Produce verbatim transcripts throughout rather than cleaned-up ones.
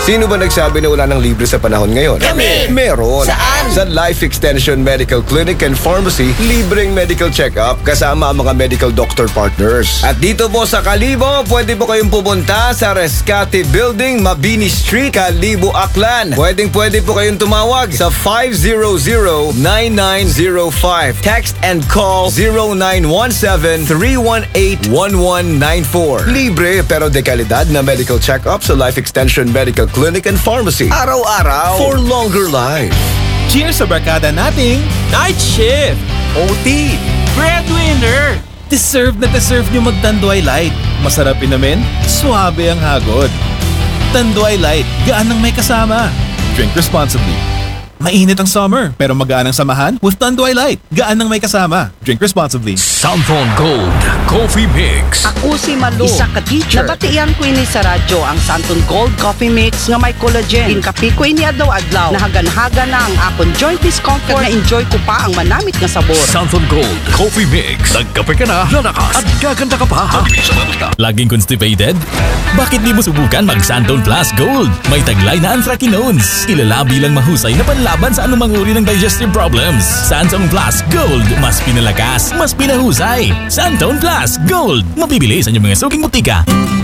Sino ba nagsabi na wala ng libre sa panahon ngayon? Kami! Meron! Saan? Sa Life Extension Medical Clinic and Pharmacy, libreng medical check-up kasama ang mga medical doctor partners. At dito po sa Kalibo, pwede po kayong pumunta sa Rescate Building, Mabini Street, Kalibo, Aklan. Pwedeng pwede po kayong tumawag sa five hundred, nine nine zero five. Text and call zero nine one seven, three one eight, one one nine four. Libre pero de kalidad na medical check-up sa Life Extension Medical Clinic and Pharmacy. Araw-araw for longer life. Cheers sa barkada nating Night Shift, O T, Breadwinner. Deserve na deserve nyo mag-Tanduay Light. Masarap inamin, suabe ang hagod. Tanduay Light, gaan ng may kasama. Drink responsibly. Mainit ang summer, pero magaan ang samahan with Tanduay Light. Gaan ng may kasama. Drink responsibly. Santon Gold Coffee Mix. Ako si Malu, isa ka teacher. Nabatian ko ini sa radyo ang Santon Gold Coffee Mix nga may collagen. Inkapi ko ini adlaw-adlaw. Nahagan-hagan na ang akon joint discomfort na enjoy ko pa ang manamit nga sabor. Santon Gold Coffee Mix. Nagkape ka na, lalakas, at gaganda ka pa. Laging constipated? Bakit di mo subukan mag Santon Plus Gold? May taglay na anthracinones. Ilalabi lang mahusay na panlaban sa anumang uri ng digestive problems. Santon Plus Gold. Mas pinalakas, mas pinahusay. Santon Plus Gold. Mabibili sa inyong mga suking butika.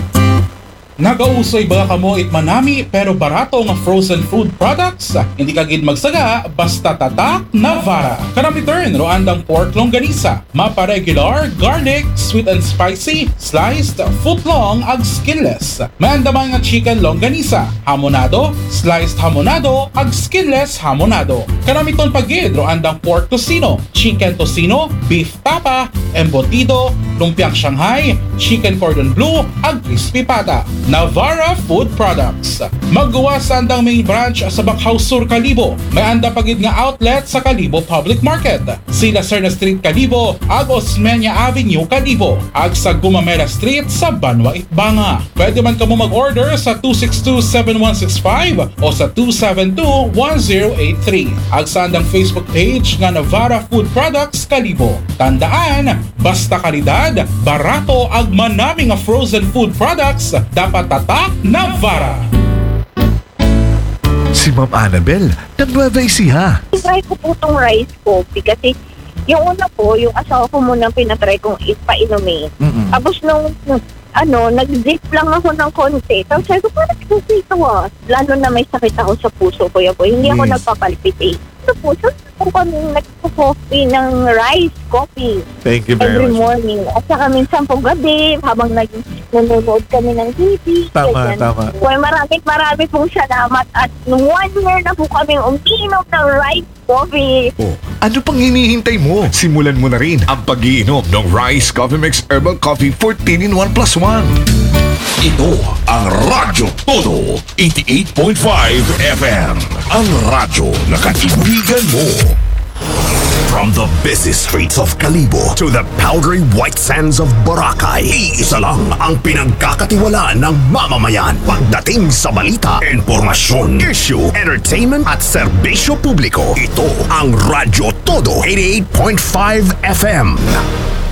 Nagausoy ba kamo it manami pero barato nga frozen food products? Hindi ka gid magsaga basta tatak Navara. Kanang return roandang pork longganisa, mapa regular, garlic, sweet and spicy, sliced, footlong ag skinless. May andaman nga chicken longganisa, hamonado, sliced hamonado ag skinless hamonado. Kanang miton pagid roandang pork tocino, chicken tocino, beef tapa, embutido, lumpiang Shanghai, chicken cordon bleu ag crispy pata. Navara Food Products. Maggawa sa andang main branch sa Bacau Sur, Kalibo. May anda pagid nga outlet sa Kalibo Public Market. Sila Serna Street, Kalibo, ag Osmeña Avenue, Kalibo, ag sa Gumamela Street sa Banwa, Itbanga. Pwede man kamo mag-order sa two six two, seven one six five o sa two seven two, one zero eight three. Ag sa andang Facebook page nga Navara Food Products, Kalibo. Tandaan, basta kalidad, barato ag manami nga frozen food products, dapat tatak Navara. Si Ma'am Annabel, nag-Nueva Ecija. Try ko po itong rice coffee kasi yung una po, yung asawa ko muna pinatry kong ipainumin. Mm-mm. Tapos nung, ano, nag-zip lang ako ng konti. Tapos sabi ko, parang kasi ito ah. Lalo na may sakit ako sa puso ko. Yan po. Hindi ako Yes. nagpapalpitate. Ito po, so po kami nagpo-coffee ng rice coffee. Thank you very Every much. morning. At saka minsan po gabi, habang nag nanonood kami ng T V. Tama, ganyan. tama. Well, maraming marami pong salamat. At one year na po kami umiinom ng rice coffee. Oh, ano pang hinihintay mo? Simulan mo na rin ang pag-iinom ng Rice Coffee Mix Herbal Coffee fourteen in one plus one. Ito ang Radyo Todo eighty-eight point five F M. Ang radyo na kaibigan mo. From the busy streets of Kalibo to the powdery white sands of Boracay, iisa lang ang pinagkakatiwalaan ng mamamayan pagdating sa balita, informasyon, issue, entertainment at serbisyo publiko. Ito ang Radyo Todo eighty-eight point five F M.